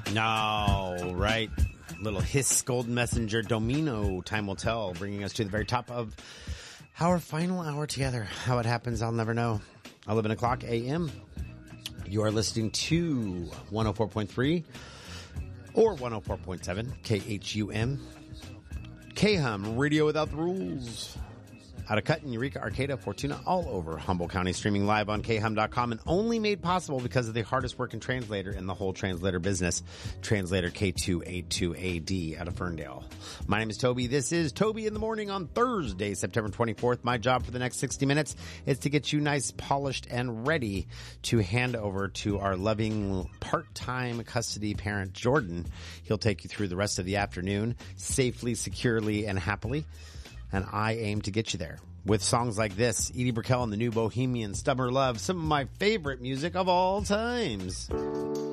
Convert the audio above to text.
No, right. Little hiss, golden messenger, domino, time will tell, bringing us to the very top of our final hour together. How it happens, I'll never know. 11 o'clock a.m. You are listening to 104.3 or 104.7 KHUM. KHUM, radio without the rules. Out of Cutten, Eureka, Arcata, Fortuna, all over Humboldt County, streaming live on khum.com and only made possible because of the hardest working translator in the whole translator business, translator K282AD out of Ferndale. My name is Toby. This is Toby in the Morning on Thursday, September 24th. My job for the next 60 minutes is to get you nice, polished, and ready to hand over to our loving part-time custody parent, Jordan. He'll take you through the rest of the afternoon safely, securely, and happily. And I aim to get you there with songs like this, Edie Brickell and the New Bohemians, Stubborn Love, some of my favorite music of all times.